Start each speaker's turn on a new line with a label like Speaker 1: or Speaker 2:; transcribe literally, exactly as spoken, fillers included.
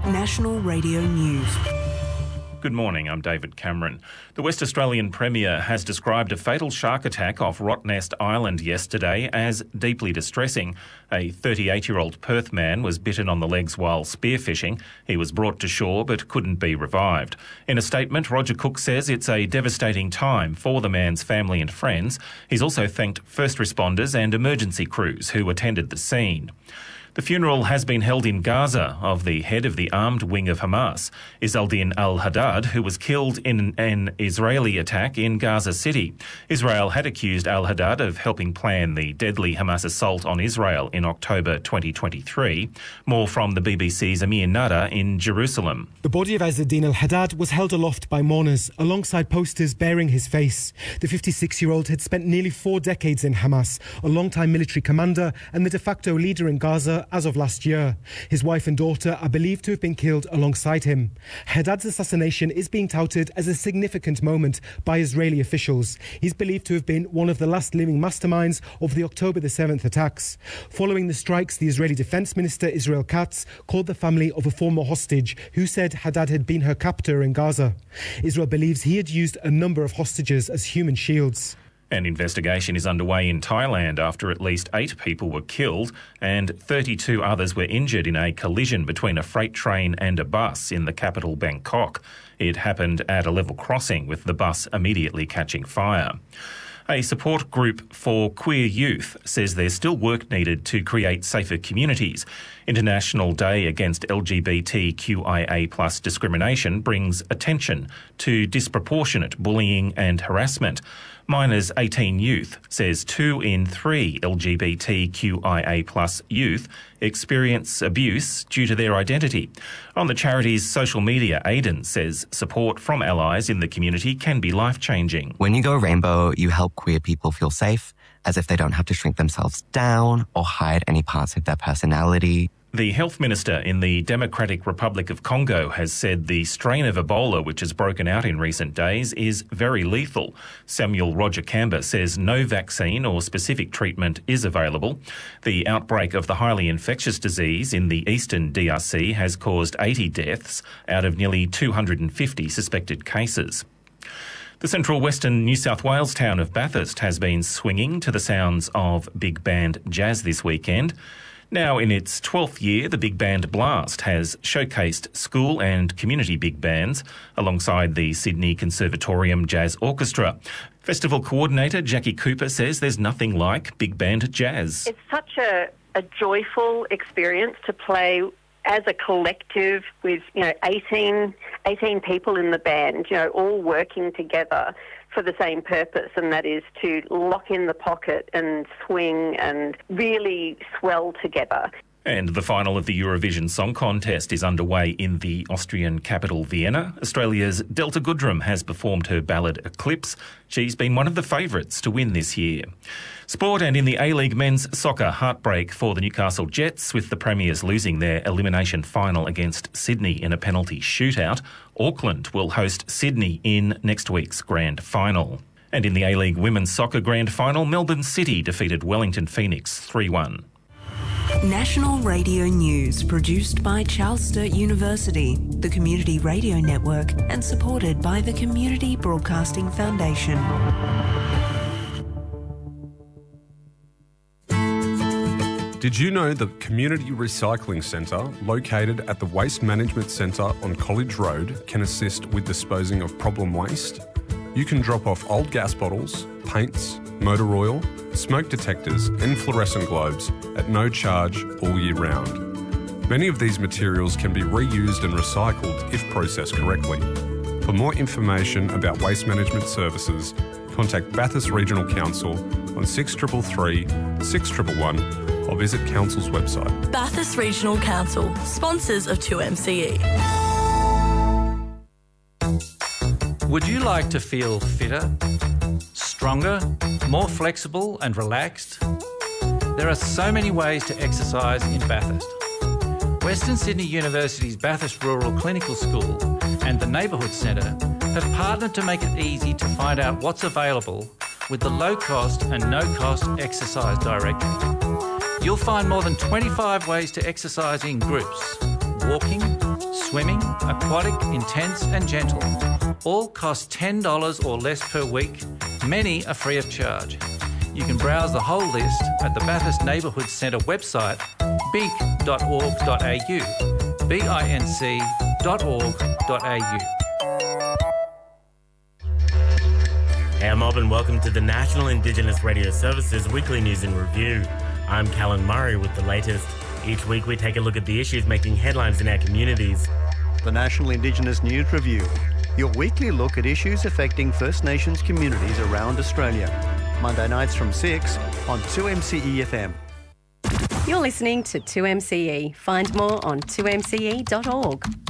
Speaker 1: National Radio News.
Speaker 2: Good morning, I'm David Cameron. The West Australian Premier has described a fatal shark attack off Rottnest Island yesterday as deeply distressing. A thirty-eight-year-old Perth man was bitten on the legs while spearfishing. He was brought to shore but couldn't be revived. In a statement, Roger Cook says it's a devastating time for the man's family and friends. He's also thanked first responders and emergency crews who attended the scene. The funeral has been held in Gaza of the head of the armed wing of Hamas, Izzeldin al-Haddad, who was killed in an Israeli attack in Gaza City. Israel had accused al-Haddad of helping plan the deadly Hamas assault on Israel in October twenty twenty-three. More from the B B C's Amir Nada in Jerusalem.
Speaker 3: The body of Izzeldin al-Haddad was held aloft by mourners alongside posters bearing his face. The fifty-six-year-old had spent nearly four decades in Hamas, a long-time military commander and the de facto leader in Gaza as of last year. His wife and daughter are believed to have been killed alongside him. Haddad's assassination is being touted as a significant moment by Israeli officials. He's believed to have been one of the last living masterminds of the October the seventh attacks. Following the strikes, the Israeli Defense Minister Israel Katz called the family of a former hostage who said Haddad had been her captor in Gaza. Israel believes he had used a number of hostages as human shields.
Speaker 2: An investigation is underway in Thailand after at least eight people were killed and thirty-two others were injured in a collision between a freight train and a bus in the capital Bangkok. It happened at a level crossing, with the bus immediately catching fire. A support group for queer youth says there's still work needed to create safer communities. International Day Against L G B T Q I A plus discrimination brings attention to disproportionate bullying and harassment. Minors eighteen Youth says two in three L G B T Q I A plus youth experience abuse due to their identity. On the charity's social media, Aidan says support from allies in the community can be life-changing.
Speaker 4: When you go rainbow, you help queer people feel safe, as if they don't have to shrink themselves down or hide any parts of their personality.
Speaker 2: The health minister in the Democratic Republic of Congo has said the strain of Ebola which has broken out in recent days is very lethal. Samuel Roger Kamba says no vaccine or specific treatment is available. The outbreak of the highly infectious disease in the eastern D R C has caused eighty deaths out of nearly two hundred fifty suspected cases. The central western New South Wales town of Bathurst has been swinging to the sounds of big band jazz this weekend. Now in its twelfth year, the Big Band Blast has showcased school and community big bands alongside the Sydney Conservatorium Jazz Orchestra. Festival coordinator Jackie Cooper says there's nothing like big band jazz.
Speaker 5: It's such a, a joyful experience to play as a collective with, you know, eighteen, eighteen people in the band, you know, all working together for the same purpose, and that is to lock in the pocket and swing and really swell together.
Speaker 2: And the final of the Eurovision Song Contest is underway in the Austrian capital, Vienna. Australia's Delta Goodrem has performed her ballad Eclipse. She's been one of the favourites to win this year. Sport, and in the A-League men's soccer, heartbreak for the Newcastle Jets, with the Premiers losing their elimination final against Sydney in a penalty shootout. Auckland will host Sydney in next week's grand final. And in the A-League women's soccer grand final, Melbourne City defeated Wellington Phoenix three one.
Speaker 1: National Radio News, produced by Charles Sturt University, the Community Radio Network, and supported by the Community Broadcasting Foundation.
Speaker 6: Did you know the Community Recycling Centre, located at the Waste Management Centre on College Road, can assist with disposing of problem waste? You can drop off old gas bottles, paints, motor oil, smoke detectors and fluorescent globes at no charge all year round. Many of these materials can be reused and recycled if processed correctly. For more information about waste management services, contact Bathurst Regional Council on six three three three, six one one or visit Council's website.
Speaker 7: Bathurst Regional Council, sponsors of two M C E.
Speaker 8: Would you like to feel fitter, stronger, more flexible and relaxed? There are so many ways to exercise in Bathurst. Western Sydney University's Bathurst Rural Clinical School and the Neighbourhood Centre have partnered to make it easy to find out what's available with the low-cost and no-cost exercise directory. You'll find more than twenty-five ways to exercise in groups, walking, swimming, aquatic, intense and gentle. All cost ten dollars or less per week. Many are free of charge. You can browse the whole list at the Bathurst Neighbourhood Centre website, binc dot org dot a u, B I N C dot org dot a u.
Speaker 9: Hey, I'm Bob and welcome to the National Indigenous Radio Services Weekly News and Review. I'm Callan Murray with the latest. Each week we take a look at the issues making headlines in our communities.
Speaker 10: The National Indigenous News Review, your weekly look at issues affecting First Nations communities around Australia. Monday nights from six on two M C E F M.
Speaker 11: You're listening to two M C E. Find more on two m c e dot org.